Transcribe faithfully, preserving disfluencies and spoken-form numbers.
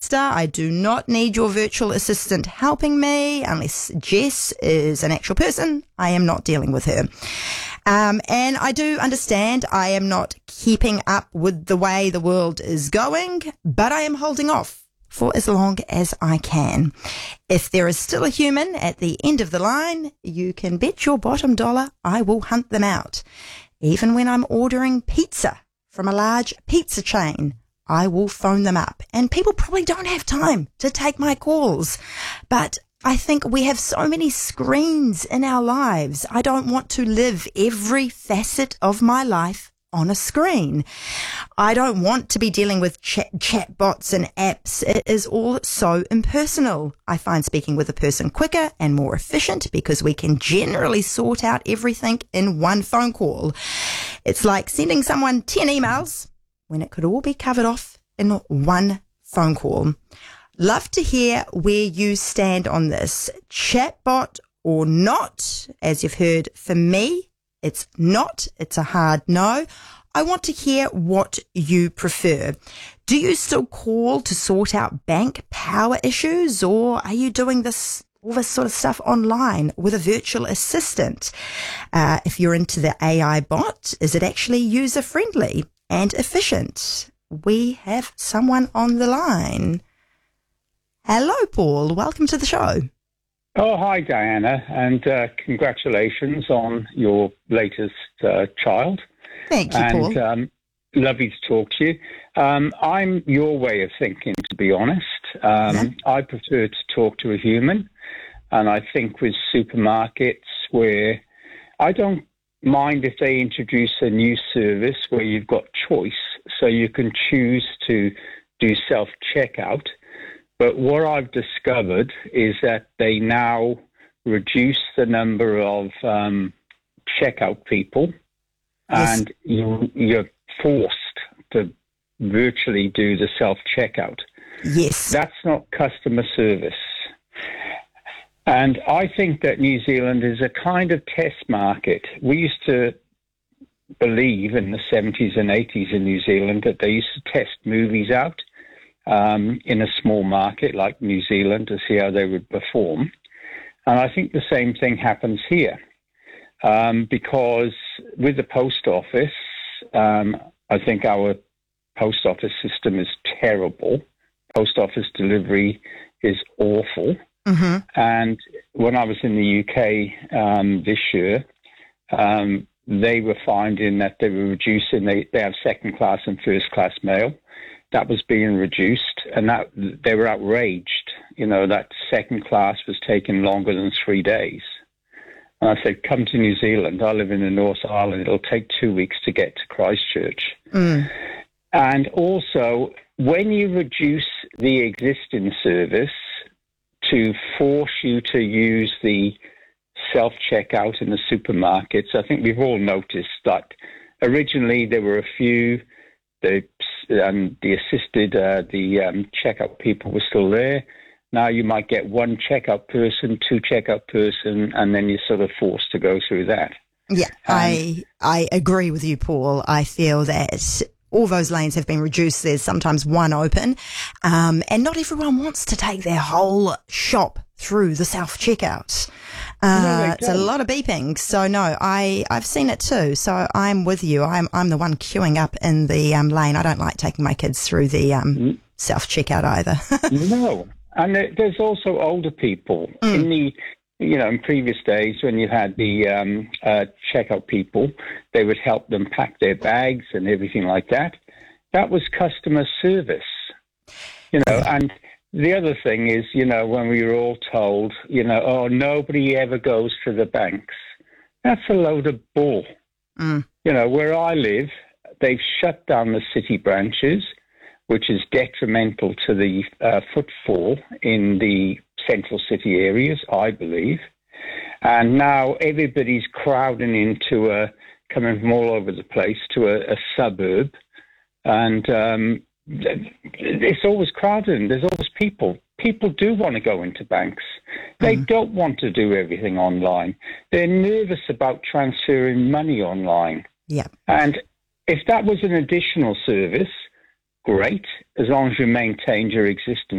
sister. I do not need your virtual assistant helping me unless Jess is an actual person. I am not dealing with her. Um, and I do understand I am not keeping up with the way the world is going, but I am holding off for as long as I can. If there is still a human at the end of the line, you can bet your bottom dollar I will hunt them out. Even when I'm ordering pizza from a large pizza chain, I will phone them up. And people probably don't have time to take my calls. But I think we have so many screens in our lives. I don't want to live every facet of my life on a screen. I don't want to be dealing with chat, chat bots and apps. It is all so impersonal. I find speaking with a person quicker and more efficient because we can generally sort out everything in one phone call. It's like sending someone ten emails when it could all be covered off in one phone call. Love to hear where you stand on this. Chatbot or not, as you've heard, for me, it's not. It's a hard no. I want to hear what you prefer. Do you still call to sort out bank power issues, or are you doing this all this sort of stuff online with a virtual assistant? Uh, if you're into the A I bot, is it actually user-friendly and efficient? We have someone on the line. Hello, Paul. Welcome to the show. Oh, hi, Diana, and uh, congratulations on your latest uh, child. Thank you, and, Paul. Um, lovely to talk to you. Um, I'm your way of thinking, to be honest. Um, yeah. I prefer to talk to a human, and I think with supermarkets where I don't mind if they introduce a new service where you've got choice, so you can choose to do self-checkout. But what I've discovered is that they now reduce the number of um, checkout people, yes. and you, you're forced to virtually do the self-checkout. Yes. That's not customer service. And I think that New Zealand is a kind of test market. We used to believe in the seventies and eighties in New Zealand that they used to test movies out um, in a small market like New Zealand to see how they would perform. And I think the same thing happens here. Um, because with the post office, um, I think our post office system is terrible. Post office delivery is awful. Mm-hmm. And when I was in the U K um, this year, um, they were finding that they were reducing, they, they have second class and first class mail. That was being reduced, and that they were outraged, you know, that second class was taking longer than three days. And I said, come to New Zealand. I live in the North Island. It'll take two weeks to get to Christchurch. Mm. And also, when you reduce the existing service to force you to use the self-checkout in the supermarkets, I think we've all noticed that originally there were a few, the, um, the assisted, uh, the um, checkout people were still there. Now you might get one checkout person, two checkout person, and then you're sort of forced to go through that. Yeah, Um, I I agree with you, Paul. I feel that all those lanes have been reduced. There's sometimes one open, um, and not everyone wants to take their whole shop through the self-checkout. Uh, No, they it's a don't. lot of beeping. So no, I, I've seen it too. So I'm with you. I'm, I'm the one queuing up in the um, lane. I don't like taking my kids through the um, Mm. self-checkout either. No. And there- there's also older people. Mm. In the, you know, in previous days when you had the um, uh, checkout people, they would help them pack their bags and everything like that. That was customer service, you know. And the other thing is, you know, when we were all told, you know, oh, nobody ever goes to the banks. That's a load of bull. Mm. You know, where I live, they've shut down the city branches, which is detrimental to the uh, footfall in the central city areas, I believe. And now everybody's crowding into a, coming from all over the place to a, a suburb. And um, it's always crowded. There's always people. People do want to go into banks. They Mm-hmm. don't want to do everything online. They're nervous about transferring money online. Yeah. And if that was an additional service, great, as long as you maintained your existing